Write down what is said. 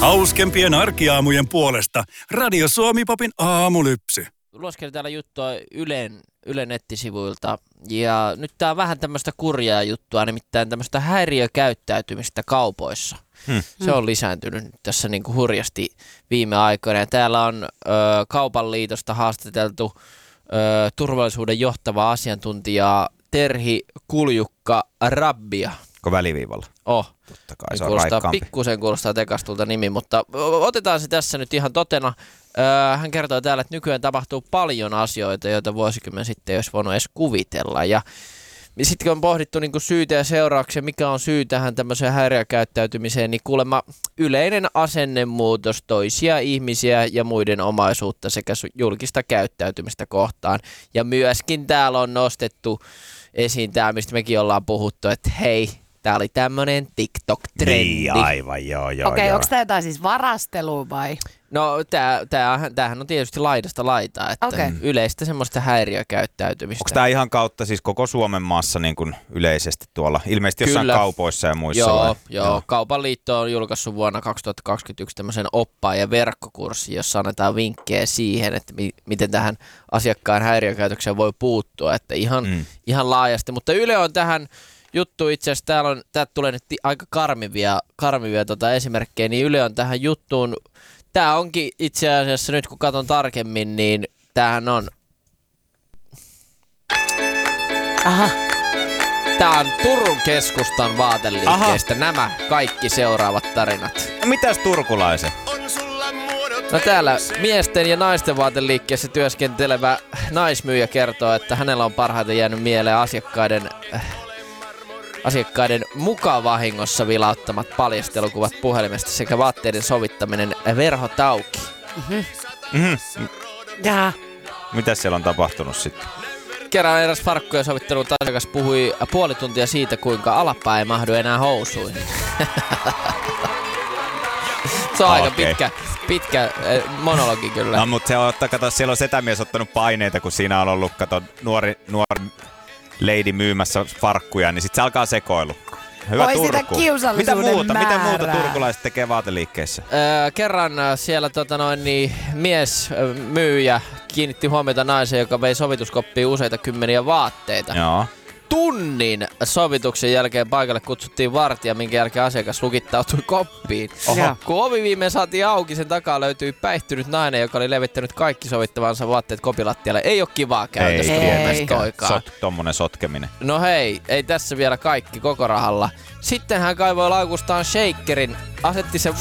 Hauskempien arkiaamujen puolesta Radio Suomi-popin aamulypsy. Lueskelin täällä juttua Ylen nettisivuilta, ja nyt tää on vähän tämmöistä kurjaa juttua, nimittäin tämmöistä häiriökäyttäytymistä kaupoissa. Se on lisääntynyt tässä niinku hurjasti viime aikoina, ja täällä on Kaupan liitosta haastateltu turvallisuuden johtava asiantuntija Terhi Kuljukka-Rabbia. Onko väliviivalla? Totta kai, se on raikkaampi. Pikkusen kuulostaa tekastulta nimi, mutta otetaan se tässä nyt ihan totena. Hän kertoo täällä, että nykyään tapahtuu paljon asioita, joita vuosikymmen sitten ei olisi voinut edes kuvitella. Ja sitten kun on pohdittu niin kuin syytä ja seurauksia, mikä on syy tähän tämmöiseen häiriökäyttäytymiseen, niin kuulemma yleinen asennemuutos toisia ihmisiä ja muiden omaisuutta sekä julkista käyttäytymistä kohtaan. Ja myöskin täällä on nostettu esiin tämä, mistä mekin ollaan puhuttu, että hei, tää oli tämmönen TikTok-trendi. Niin, aivan, joo. Okei, onko tää jotain siis varastelua vai? No, tämähän on tietysti laidasta laitaa, että yleistä semmoista häiriökäyttäytymistä. Onko tää ihan kautta siis koko Suomen maassa niin kuin yleisesti tuolla? Ilmeisesti jossain kaupoissa ja muissa. Joo. Kaupan liitto on julkaissut vuonna 2021 tämmöisen oppaan ja verkkokurssin, jossa annetaan vinkkejä siihen, että miten tähän asiakkaan häiriökäytökseen voi puuttua, että ihan laajasti. Mutta Yle on tähän juttu itse asiassa, täältä tulee nyt aika karmivia esimerkkejä, niin Yle on tähän juttuun. Tää onkin itse asiassa nyt kun katson tarkemmin, niin tämähän on... Aha. Tää on Turun keskustan vaateliikkeestä nämä kaikki seuraavat tarinat. No mitäs turkulaisen? No täällä miesten ja naisten vaateliikkeessä työskentelevä naismyyjä kertoo, että hänellä on parhaiten jäänyt mieleen asiakkaiden mukavahingossa vilauttamat paljastelukuvat puhelimesta sekä vaatteiden sovittaminen verhot auki. Mitäs siellä on tapahtunut sitten? Kerran eräs farkkuja sovittelun asiakas puhui puoli tuntia siitä, kuinka alapää ei mahdu enää housuihin. Se on aika pitkä monologi kyllä. No mutta siellä on setämies ottanut paineita, kun siinä on ollut nuori lady myymässä farkkuja, niin sit se alkaa sekoilu. Hyvä Voi Turku. sitä kiusallisuuden Mitä muuta turkulaiset tekee vaateliikkeessä? Kerran siellä mies myyjä kiinnitti huomiota naiseen, joka vei sovituskoppiin useita kymmeniä vaatteita. Joo. Tunnin sovituksen jälkeen paikalle kutsuttiin vartija, minkä jälkeen asiakas lukittautui koppiin. Oho. Kun ovi viimein saatiin auki, sen takaa löytyi päihtynyt nainen, joka oli levittänyt kaikki sovittavansa vaatteet kopilattialle. Ei ole kivaa käytöstä mielestä tommonen sotkeminen. No hei, ei tässä vielä kaikki koko rahalla. Sitten hän kaivoi laukustaan shakerin, asetti sen